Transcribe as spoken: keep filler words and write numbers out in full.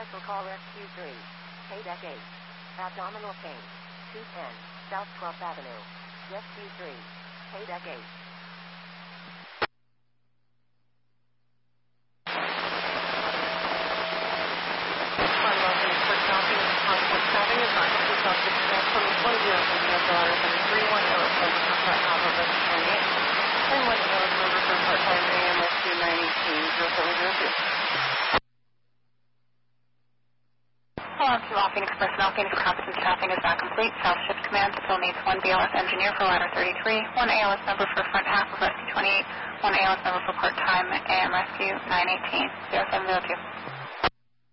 Special call Rescue three. Paydeck eight. Abdominal pain. two ten. South twelfth Avenue. Rescue three. Paydeck eight. Having a contact with Doctor Smith from one zero from the daughter from three one zero seven for part half of us twenty-eight. And one zero number for part time A M S Q nine eighteen zero seven zero two. Hello, to all Phoenix personnel. Phoenix competent staffing is not complete. South Shift Command still needs one B L S engineer for ladder thirty-three, one A L S member for front half of Rescue twenty-eight, one A L S member for part time A M Rescue nine eighteen zero seven zero two.